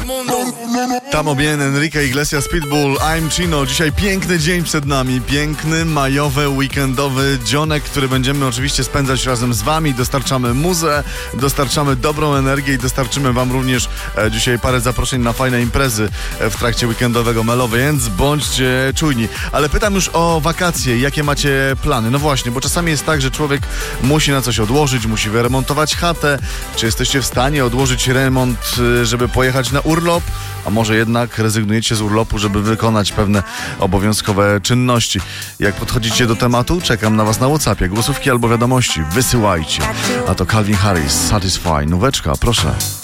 Tamo bien, Enrique Iglesias, Pitbull, I'm Chino. Dzisiaj piękny dzień przed nami, piękny, majowy, weekendowy dzionek, który będziemy oczywiście spędzać razem z wami. Dostarczamy muzę, dostarczamy dobrą energię i dostarczymy wam również dzisiaj parę zaproszeń na fajne imprezy w trakcie weekendowego melo, więc bądźcie czujni. Ale pytam już o wakacje, jakie macie plany? No właśnie, bo czasami jest tak, że człowiek musi na coś odłożyć, musi wyremontować chatę. Czy jesteście w stanie odłożyć remont, żeby pojechać na urlop? A może jednak rezygnujecie z urlopu, żeby wykonać pewne obowiązkowe czynności? Jak podchodzicie do tematu? Czekam na was na WhatsAppie. Głosówki albo wiadomości wysyłajcie. A to Calvin Harris, Satisfy. Nóweczka, proszę.